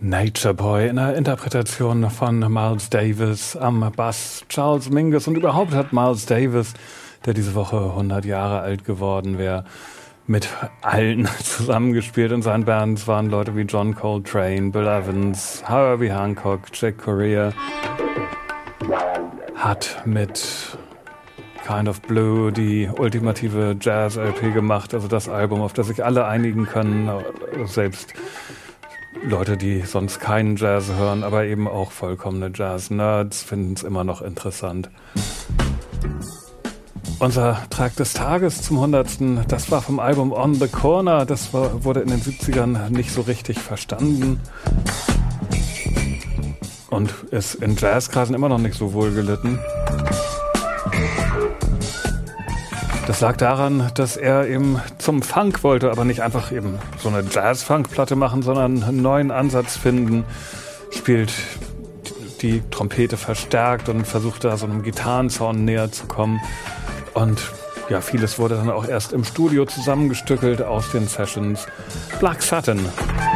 Nature Boy in der Interpretation von Miles Davis am Bass, Charles Mingus, und überhaupt hat Miles Davis, der diese Woche 100 Jahre alt geworden wäre, mit allen zusammengespielt. In seinen Bands waren Leute wie John Coltrane, Bill Evans, Herbie Hancock, Chick Corea. Hat mit Kind of Blue die ultimative Jazz-LP gemacht, also das Album, auf das sich alle einigen können, selbst Leute, die sonst keinen Jazz hören, aber eben auch vollkommene Jazz-Nerds finden es immer noch interessant. Unser Track des Tages zum 100. Das war vom Album On the Corner. Das wurde in den 70ern nicht so richtig verstanden und ist in Jazzkreisen immer noch nicht so wohl gelitten. Das lag daran, dass er eben zum Funk wollte, aber nicht einfach eben so eine Jazz-Funk-Platte machen, sondern einen neuen Ansatz finden. Spielt die Trompete verstärkt und versucht da so einem Gitarrensound näher zu kommen. Und ja, vieles wurde dann auch erst im Studio zusammengestückelt aus den Sessions. Black Satin.